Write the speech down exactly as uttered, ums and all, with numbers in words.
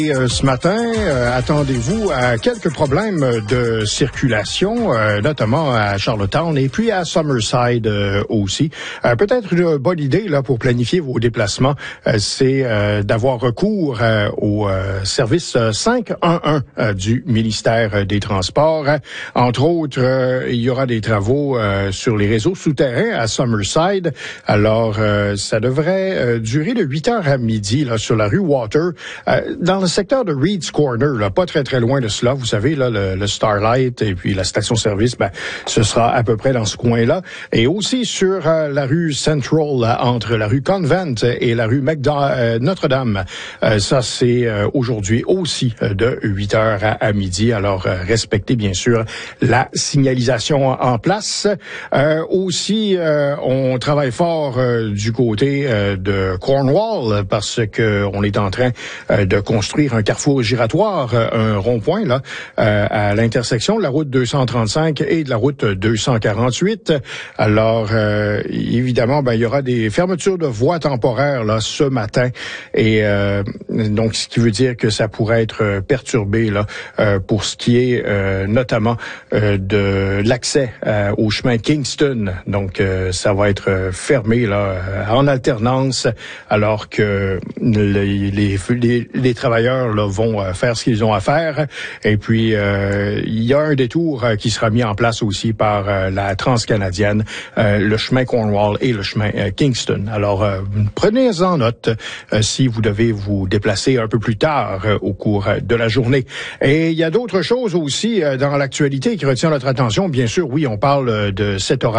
Et euh, ce matin, euh, attendez-vous à quelques problèmes de circulation, euh, notamment à Charlottetown et puis à Summerside euh, aussi. Euh, peut-être une bonne idée là pour planifier vos déplacements, euh, c'est euh, d'avoir recours euh, au euh, service cinq un un euh, du ministère des Transports. Entre autres, euh, il y aura des travaux euh, sur les réseaux souterrains à Summerside. Alors, euh, ça devrait euh, durer de huit heures à midi là sur la rue Water, euh, dans le secteur de Reed's Corner, là, pas très très loin de cela. Vous savez, là, le, le Starlight et puis la station-service, ben, ce sera à peu près dans ce coin-là. Et aussi sur euh, la rue Central, là, entre la rue Convent et la rue McDa- euh, Notre-Dame. Euh, ça, c'est euh, aujourd'hui aussi euh, de huit heures à, à midi. Alors, euh, respectez bien sûr la signalisation en place. Euh, aussi, euh, on travaille fort euh, du côté euh, de Cornwall parce que on est en train euh, de construire un carrefour giratoire, un rond-point là, euh, à l'intersection de la route deux cent trente-cinq et de la route deux cent quarante-huit. Alors, euh, évidemment, ben il y aura des fermetures de voies temporaires là ce matin, et euh, donc ce qui veut dire que ça pourrait être perturbé là euh, pour ce qui est euh, notamment euh, de l'accès euh, au chemin Kingston. Donc, euh, ça va être fermé là en alternance, alors que les, les, les, les travailleurs là, vont euh, faire ce qu'ils ont à faire. Et puis, euh, il y a un détour euh, qui sera mis en place aussi par euh, la Transcanadienne, euh, le chemin Cornwall et le chemin euh, Kingston. Alors, euh, prenez-en note euh, si vous devez vous déplacer un peu plus tard euh, au cours de la journée. Et il y a d'autres choses aussi euh, dans l'actualité qui retient notre attention. Bien sûr, oui, on parle de cet orage